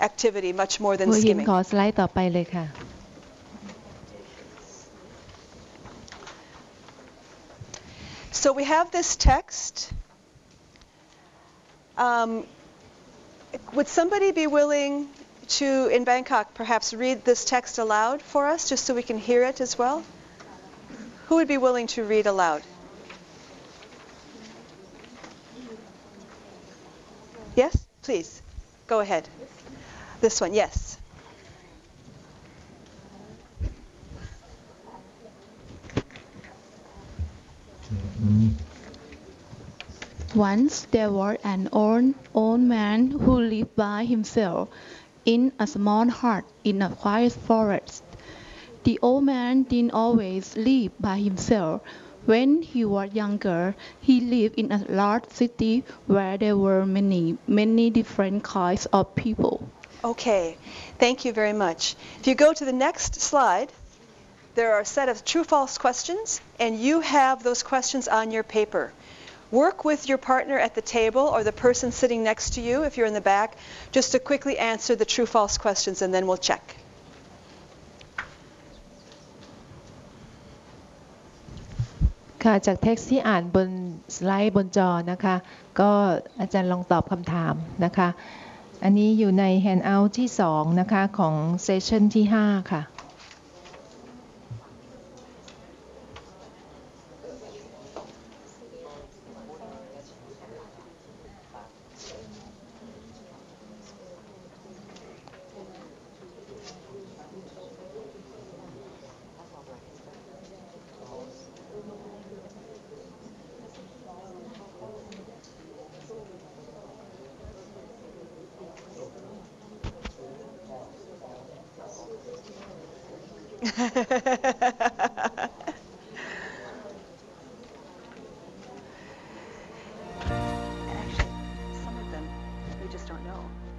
activity much more หั than วหิน skimming. ขอสไลด์ต่อไปเลยค่ะ So we have this text. Would somebody be willing to, in Bangkok, perhaps read this text aloud for us, just so we can hear it as well? Who would be willing to read aloud? Yes, please. Go ahead. This one, yes. Once there was an old man who lived by himself in a small hut in a quiet forest. The old man didn't always live by himself. When he was younger, he lived in a large city where there were many different kinds of people. Okay, thank you very much. If you go to the next slide, there are a set of true-false questions, and you have those questions on your paper. Work with your partner at the table or the person sitting next to you, if you're in the back, just to quickly answer the true-false questions, and then we'll check. ค่ะจากเท็กซ์ที่อ่านบนสไลด์บนจอนะคะก็อาจารย์ลองตอบคำถามนะคะอันนี้อยู่ในแฮนด์เอาท์ที่2นะคะของเซสชันที่5ค่ะ Actually, some of them we just don't know.